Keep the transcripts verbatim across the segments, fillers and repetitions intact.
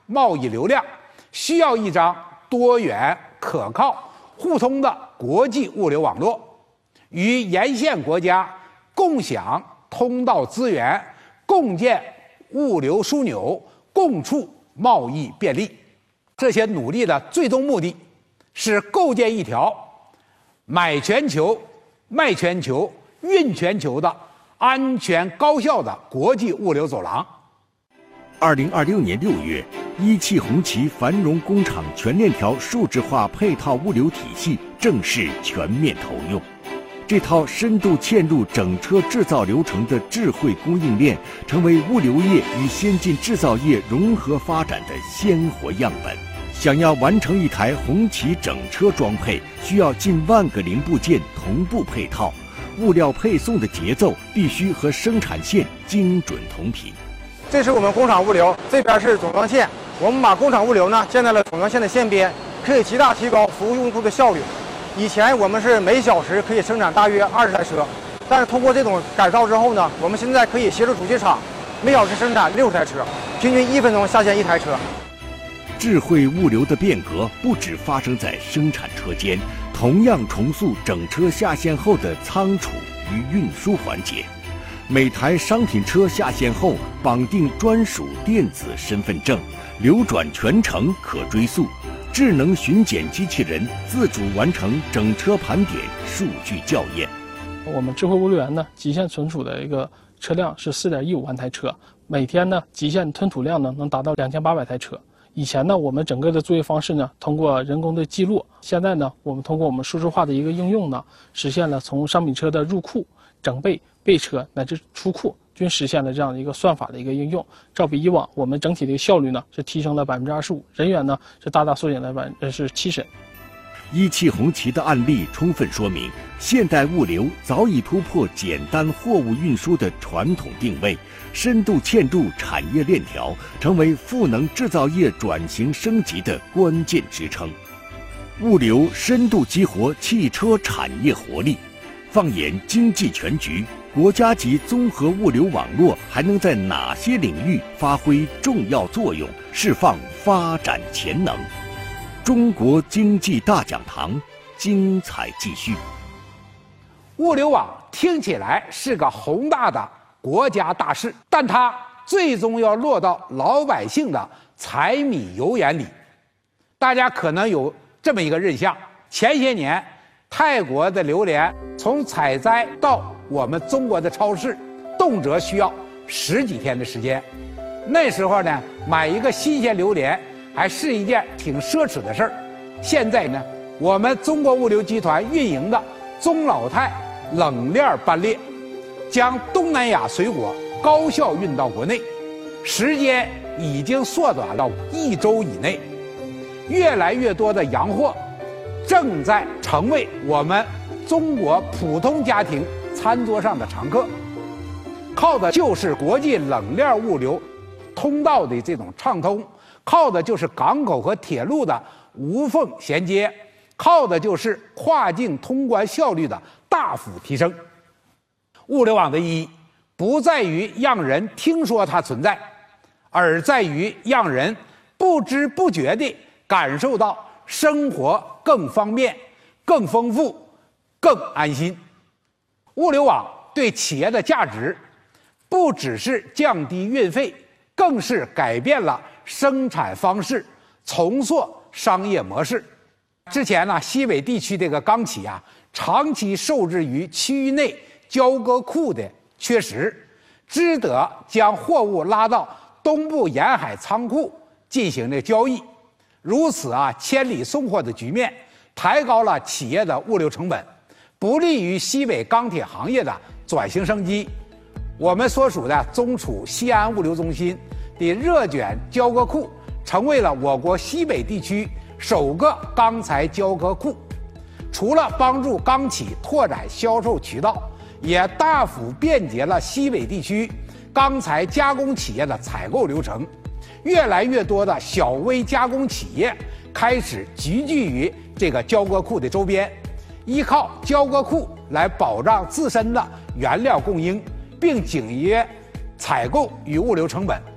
贸易流量，需要一张多元、可靠、互通的国际物流网络，与沿线国家共享通道资源，共建物流枢纽，共促贸易便利。这些努力的最终目的是构建一条买全球、卖全球、运全球的安全高效的国际物流走廊。 二零二六年六月，一汽红旗繁荣工厂全链条数字化配套物流体系正式全面投用。这套深度嵌入整车制造流程的智慧供应链，成为物流业与先进制造业融合发展的鲜活样本。想要完成一台红旗整车装配，需要近万个零部件同步配套，物料配送的节奏必须和生产线精准同频。 这是我们工厂物流，这边是总装线。我们把工厂物流呢建在了总装线的线边，可以极大提高服务用户的效率。以前我们是每小时可以生产大约二十台车，但是通过这种改造之后呢，我们现在可以协助主机厂每小时生产六十台车，平均一分钟下线一台车。 智慧物流的变革不只发生在生产车间，同样重塑整车下线后的仓储与运输环节。每台商品车下线后，绑定专属电子身份证，流转全程可追溯。智能巡检机器人自主完成整车盘点、数据校验。 我们智慧物流园呢，极限存储的一个车辆是 四点一五万台车，每天呢极限吞吐量呢能达到两千八百台车。以前呢，我们整个的作业方式呢，通过人工的记录，现在呢，我们通过我们数字化的一个应用呢，实现了从商品车的入库、整备、备车乃至出库，均实现了这样的一个算法的一个应用。照比以往，我们整体的效率呢是提升了百分之二十五，人员呢是大大缩减了百分之七十。 一汽红旗的案例充分说明，现代物流早已突破简单货物运输的传统定位，深度嵌入产业链条，成为赋能制造业转型升级的关键支撑。物流深度激活汽车产业活力。放眼经济全局，国家级综合物流网络还能在哪些领域发挥重要作用，释放发展潜能？中国经济大讲堂，精彩继续。 物流网听起来是个宏大的国家大事，但它最终要落到老百姓的柴米油盐里。大家可能有这么一个印象：前些年泰国的榴莲从采摘到我们中国的超市，动辄需要十几天的时间。那时候呢，买一个新鲜榴莲还是一件挺奢侈的事儿。现在呢，我们中国物流集团运营的中老泰冷链班列，将东南亚水果高效运到国内，时间已经缩短到一周以内。越来越多的洋货正在成为我们中国普通家庭餐桌上的常客，靠的就是国际冷链物流通道的这种畅通，靠的就是港口和铁路的无缝衔接，靠的就是跨境通关效率的大幅提升。物流网的意义不在于让人听说它存在，而在于让人不知不觉地感受到生活更方便、更丰富、更安心。物流网对企业的价值不只是降低运费，更是改变了生产方式，重塑商业模式。之前呢，西北地区这个钢企啊，长期受制于区域内交割库的缺失，只得将货物拉到东部沿海仓库进行的交易。如此啊，千里送货的局面抬高了企业的物流成本，不利于西北钢铁行业的转型升级。我们所属的中储西安物流中心的热卷交割库，成为了我国西北地区首个钢材交割库。除了帮助钢企拓展销售渠道，也大幅便捷了西北地区钢材加工企业的采购流程。越来越多的小微加工企业开始集聚于这个交割库的周边，依靠交割库来保障自身的原料供应，并紧约采购与物流成本。这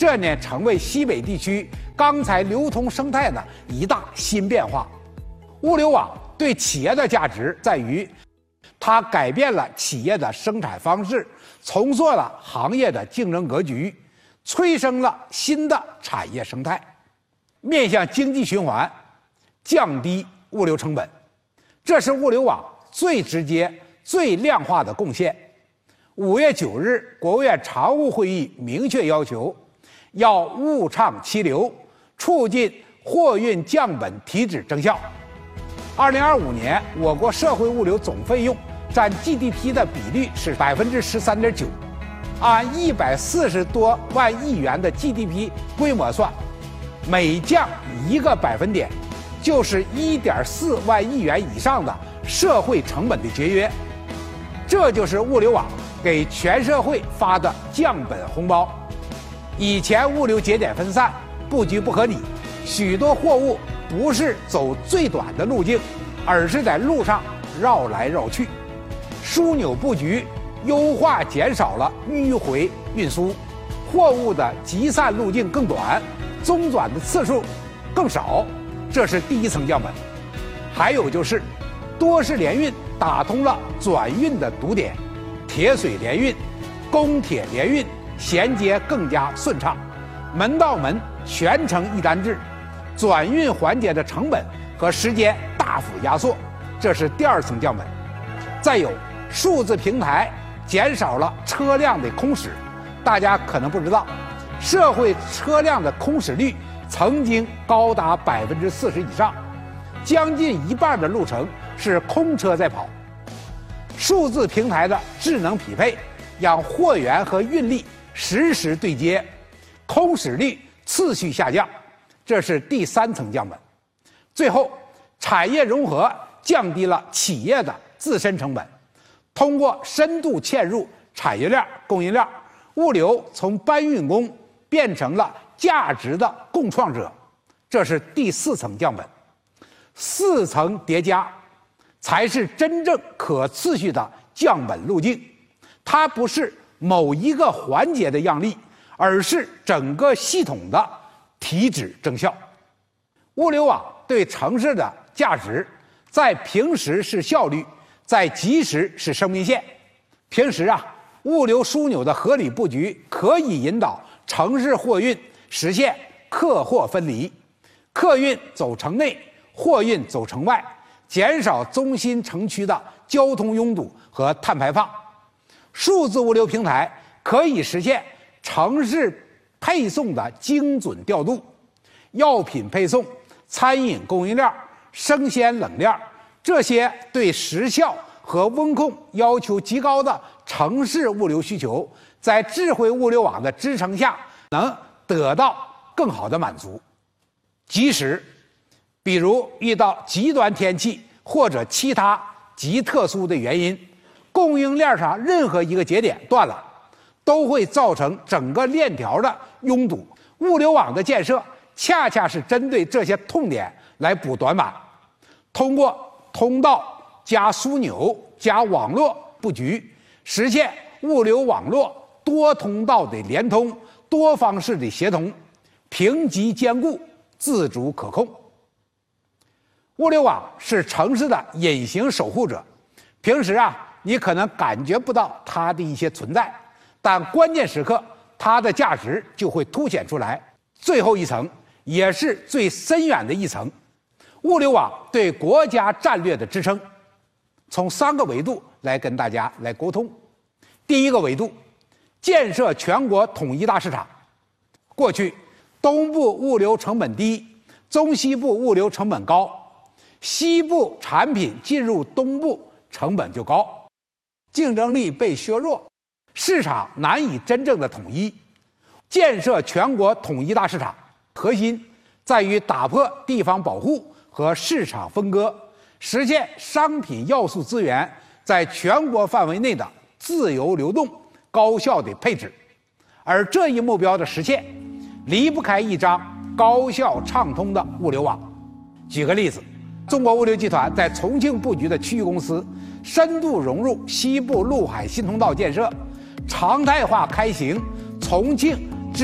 这呢成为西北地区钢材流通生态的一大新变化。物流网对企业的价值在于，它改变了企业的生产方式，重塑了行业的竞争格局，催生了新的产业生态，面向经济循环，降低物流成本，这是物流网最直接、最量化的贡献。五月九日，国务院常务会议明确要求，要务畅其流，促进货运降本提质增效。二零二五年，我国社会物流总费用占 G D P 的比率是百分之十三点九，按一百四十多万亿元的 G D P 规模算，每降一个百分点，就是一点四万亿元以上的社会成本的节约。这就是物流网给全社会发的降本红包。以前物流节点分散，布局不合理，许多货物不是走最短的路径，而是在路上绕来绕去。枢纽布局优化减少了迂回运输，货物的集散路径更短，中转的次数更少，这是第一层降本。还有就是多式联运打通了转运的堵点，铁水联运、公铁联运衔接更加顺畅，门到门全程一单制，转运环节的成本和时间大幅压缩，这是第二层降本。再有，数字平台减少了车辆的空驶。大家可能不知道，社会车辆的空驶率曾经高达百分之四十以上，将近一半的路程是空车在跑。数字平台的智能匹配，让货源和运力实时对接，空驶率次序下降，这是第三层降本。最后，产业融合降低了企业的自身成本，通过深度嵌入产业链、供应链，物流从搬运工变成了价值的共创者，这是第四层降本。四层叠加才是真正可持续的降本路径，它不是某一个环节的让利，而是整个系统的提质增效。物流网对城市的价值，在平时是效率，在即时是生命线。平时啊，物流枢纽的合理布局可以引导城市货运实现客货分离，客运走城内，货运走城外，减少中心城区的交通拥堵和碳排放。数字物流平台可以实现城市配送的精准调度，药品配送、餐饮供应链、生鲜冷链，这些对时效和温控要求极高的城市物流需求，在智慧物流网的支撑下，能得到更好的满足。即使比如遇到极端天气或者其他极特殊的原因，供应链上任何一个节点断了，都会造成整个链条的拥堵。物流网的建设恰恰是针对这些痛点来补短板，通过通道加枢纽加网络布局，实现物流网络多通道的联通、多方式的协同，平级兼顾，自主可控。物流网是城市的隐形守护者，平时啊，你可能感觉不到它的一些存在，但关键时刻，它的价值就会凸显出来。最后一层，也是最深远的一层，物流网对国家战略的支撑，从三个维度来跟大家来沟通。第一个维度，建设全国统一大市场。过去，东部物流成本低，中西部物流成本高，西部产品进入东部成本就高，竞争力被削弱，市场难以真正的统一。建设全国统一大市场，核心在于打破地方保护和市场分割，实现商品要素资源在全国范围内的自由流动、高效的配置。而这一目标的实现，离不开一张高效畅通的物流网。举个例子，中国物流集团在重庆布局的区域公司，深度融入西部陆海新通道建设，常态化开行重庆至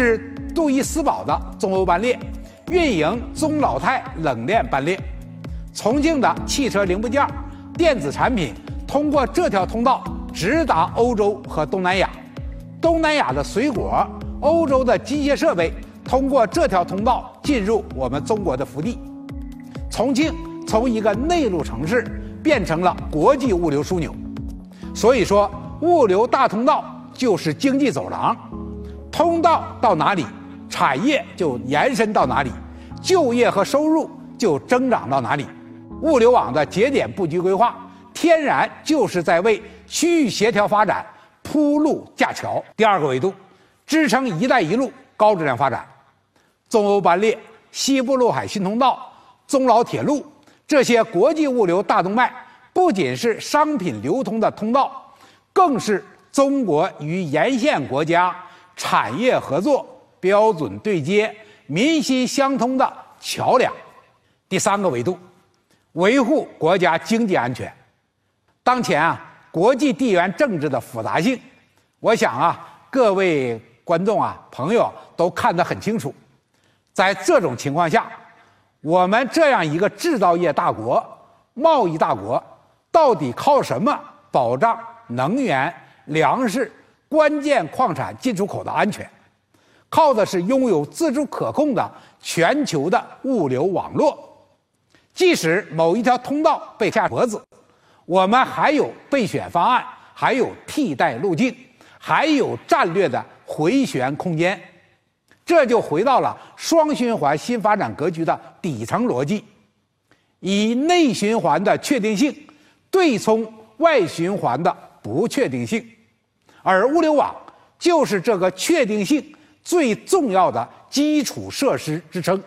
杜伊斯堡的中欧班列运营中老泰冷链班列，重庆的汽车零部件、电子产品通过这条通道直达欧洲和东南亚，东南亚的水果、欧洲的机械设备通过这条通道进入我们中国的腹地。重庆从一个内陆城市变成了国际物流枢纽，所以说物流大通道就是经济走廊，通道到哪里，产业就延伸到哪里，就业和收入就增长到哪里。物流网的节点布局规划，天然就是在为区域协调发展铺路架桥。第二个维度，支撑“一带一路”高质量发展。中欧班列、西部陆海新通道、中老铁路这些国际物流大动脉，不仅是商品流通的通道，更是中国与沿线国家产业合作、标准对接、民心相通的桥梁。第三个维度，维护国家经济安全。当前啊，国际地缘政治的复杂性，我想啊，各位观众啊、朋友都看得很清楚。在这种情况下，我们这样一个制造业大国、贸易大国，到底靠什么保障能源、粮食、关键矿产进出口的安全？靠的是拥有自主可控的全球的物流网络。即使某一条通道被掐脖子，我们还有备选方案，还有替代路径，还有战略的回旋空间。这就回到了双循环新发展格局的底层逻辑，以内循环的确定性对冲外循环的不确定性，而物流网就是这个确定性最重要的基础设施支撑。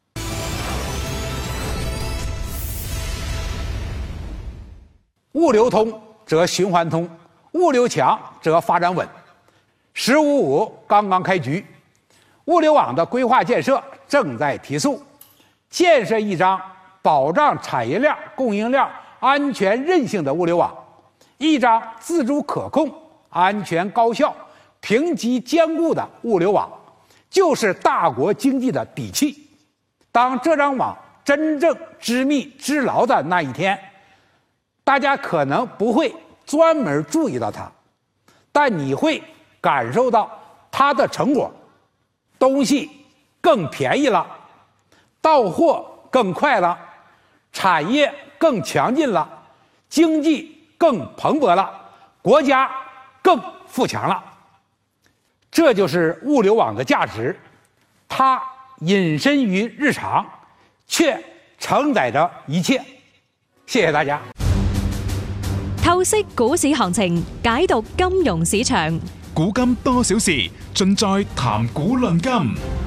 物流通则循环通，物流强则发展稳。十五五刚刚开局，物流网的规划建设正在提速，建设一张保障产业链、供应链安全韧性的物流网，一张自主可控、安全高效、评级坚固的物流网，就是大国经济的底气。当这张网真正织密织牢的那一天，大家可能不会专门注意到它，但你会感受到它的成果。东西更便宜了，到货更快了，产业更强劲了，经济更蓬勃了，国家更富强了。这就是物流网的价值，它隐身于日常，却承载着一切。谢谢大家。 透析股市行情，解讀金融市場。 古今多少事，盡在談股論金。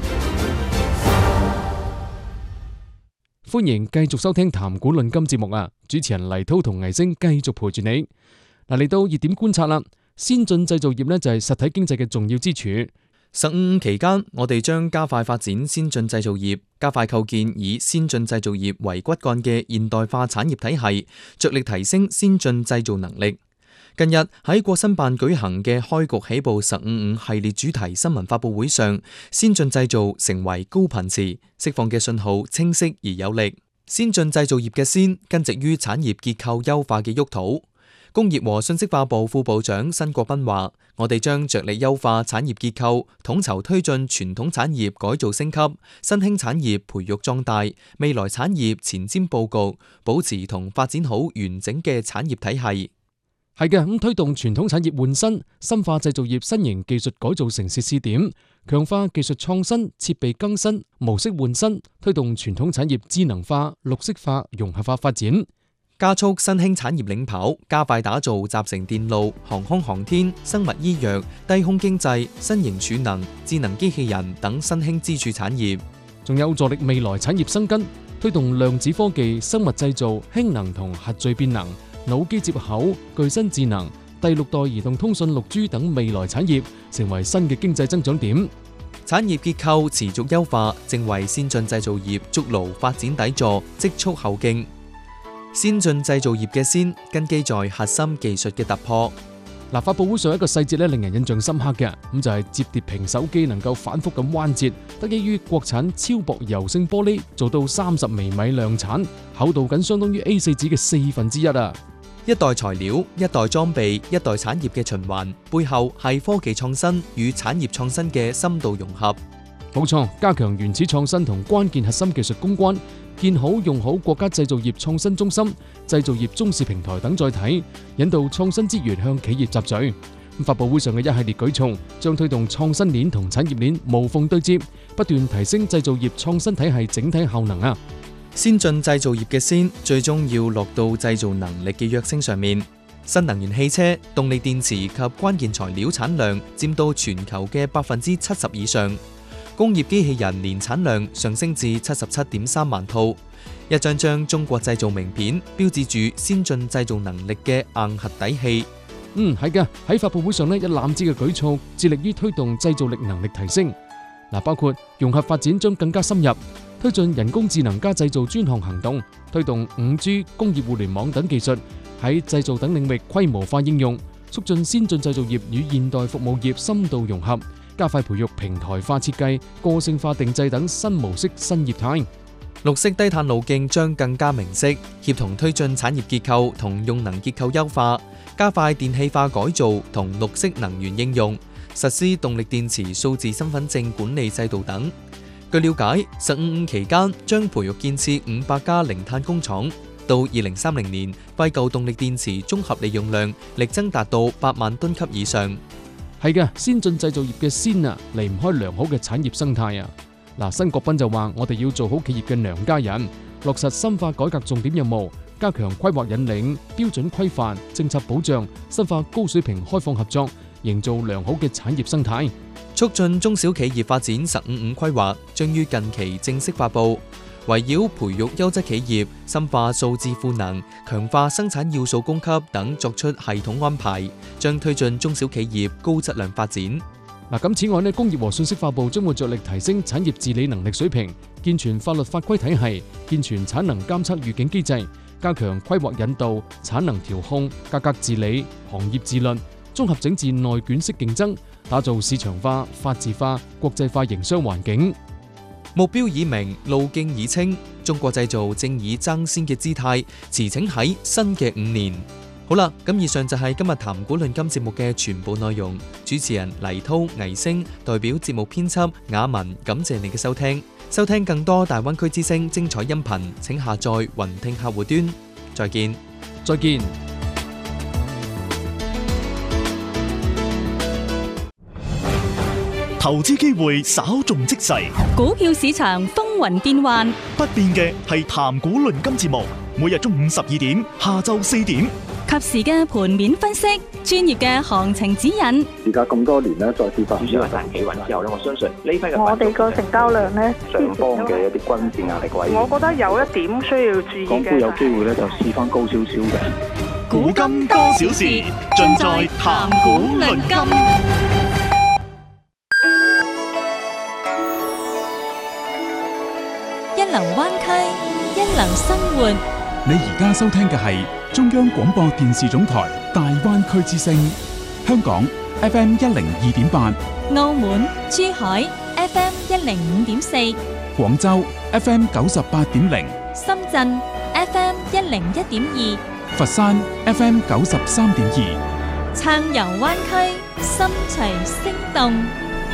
歡迎繼續收聽談股論金節目啊！主持人黎滔同倪星繼續陪住你。嗱，嚟到熱點觀察啦，先進製造業呢就係實體經濟嘅重要支柱。 十五期間，我哋將加快發展先進製造業，加快構建以先進製造業為骨幹嘅現代化產業體系，着力提升先進製造能力。近日喺國新辦舉行嘅開局起步十五五系列主題新聞發佈會上，先進製造成為高頻詞，釋放嘅信號清晰而有力。先進製造業嘅先根植於產業結構優化嘅沃土。工業和信息化部副部長辛國斌話：我哋將着力優化產業結構，統籌推進傳統產業改造升級，新興產業培育壯大，未來產業前瞻佈局，保持同發展好完整嘅產業體系。 係嘅，咁推動傳統產業換新，深化製造業新型技術改造城市試點，強化技術創新、設備更新、模式換新，推動傳統產業智能化、綠色化、融合化發展。 加速新興產業領跑，加快打造集成電路、航空航天、生物醫藥、低空經濟、新型儲能、智能機器人等新興支柱產業。 仲有助力未來產業生根，推動量子科技、生物製造、氫能同核聚變能、腦機接口、具身智能、第六代移動通訊六 G 等未來產業，成為新嘅經濟增長點。 產業結構持續優化，正為先進製造業築牢發展底座，積蓄後勁。先進製造業嘅先根基在核心技術嘅突破。 嗱，發佈會上一個細節咧，令人印象深刻嘅，咁就係摺疊屏手機能夠反覆咁彎折，得益於國產超薄柔性玻璃，做到三十微米量產，厚度僅相當於 A 四 紙嘅四分之一啊！ 一代材料、一代裝備、一代產業嘅循環，背後係科技創新與產業創新嘅深度融合。 冇錯，加強原始創新同關鍵核心技術攻關，建好用好國家製造業創新中心、製造業中試平台等載體，引導創新資源向企業集聚。發佈會上嘅一系列舉措，將推動創新鏈同產業鏈無縫對接，不斷提升製造業創新體系整體效能啊！ 先進製造業嘅先，最終要落到製造能力嘅躍升上面。新能源汽車、動力電池及關鍵材料產量佔到全球嘅百分之七十以上。工業機器人年產量上升至七十七點三萬套，一張張中國製造名片標誌住先進製造能力嘅硬核底氣。 嗯，係嘅。喺發佈會上呢，一攬子嘅舉措，致力於推動製造力能力提升。嗱，包括融合發展將更加深入，推進人工智能加製造專項行動，推動五 G、工業互聯網等技術喺製造等領域規模化應用，促進先進製造業與現代服務業深度融合。加快培育平台化設計、個性化定製等新模式新業態。 綠色低碳路徑將更加明晰，協同推進產業結構同用能結構優化，加快電氣化改造同綠色能源應用，實施動力電池數字身份證管理制度等。據了解，十五五期間將培育建設五百家零碳工廠，到二零三零年廢舊動力電池綜合利用量力爭達到八萬噸級以上。 係嘅，先進製造業嘅先啊，離唔開良好嘅產業生態啊。嗱，辛國斌就話：我哋要做好企業嘅娘家人，落實深化改革重點任務，加強規劃引領、標準規範、政策保障，深化高水平開放合作，營造良好嘅產業生態。 促進中小企業發展十五五規劃將於近期正式發布。圍繞培育優質企業、深化數字賦能、強化生產要素供給等作出系統安排，將推進中小企業高質量發展。 嗱，咁此外呢，工業和信息化部將會着力提升產業治理能力水平，健全法律法規體系，健全產能監測預警機制，加強規劃引導、產能調控、價格治理、行業自律，綜合整治內卷式競爭，打造市場化、法治化、國際化營商環境。 目標已明，路徑已清，中國製造正以爭先嘅姿態馳騁喺新嘅五年。好啦，咁以上就係今日談古論今節目嘅全部內容。主持人黎濤、倪星代表節目編輯雅文，感謝你嘅收聽。收聽更多大灣區之聲精彩音頻，請下載雲聽客戶端。再見， 再見。 投資機會稍縱即逝， 股票市場風雲變幻， 不變嘅係談股論金節目，每日中午十二點，下晝四點， 及時嘅盤面分析，專業嘅行情指引。 而家咁多年咧，再跌翻， 主要係彈企穩之後咧，我相信呢批嘅我哋個成交量咧， 上方嘅一啲均線壓力位， 我覺得有一點需要注意嘅。 港股有機會咧，就試翻高少少嘅。 股金多少時，盡在談股論金。 一流灣區，一流生活。 你而家收聽嘅係中央廣播電視總台大灣區之聲，香港 F M 一零二點八， 澳門、珠海 F M 一零五點四， 廣州 F M 九十八點零， 深圳 F M 一零一點二， 佛山 F M 九十三點二。 暢遊灣區，心隨聲動。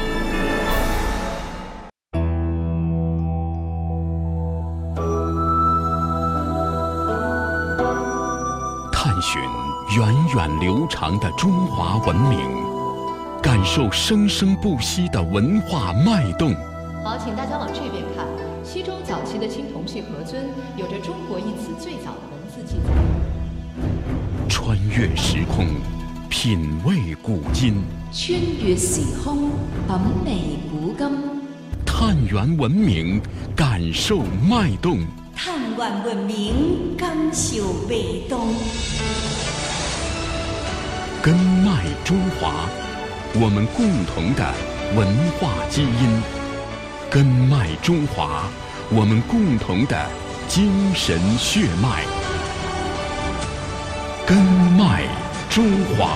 探寻源远流长的中华文明，感受生生不息的文化脉动。 好，请大家往这边看。西周早期的青铜器盒尊有着中国一词最早的文字记载。 穿越时空，品味古今。 穿越時空，品味古今。 探源文明，感受脉動。 探源文明，感受脈動。 根脈中華，我們共同的文化基因。根脈中華，我們共同的精神血脈。根脈中華。